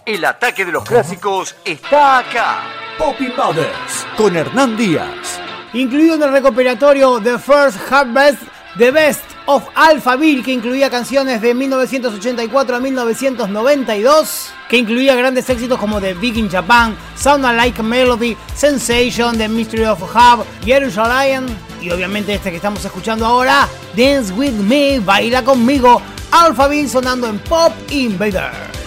El ataque de los clásicos está acá. Poppy Mothers con Hernán Díaz. Incluido en el recopilatorio The First Harvest, The Best of Alphaville, que incluía canciones de 1984 a 1992, que incluía grandes éxitos como The Big in Japan, Sound Like Melody, Sensation, The Mystery of Hub, Jerusalem, y obviamente este que estamos escuchando ahora, Dance With Me, Baila Conmigo, Alphaville sonando en Pop Invader.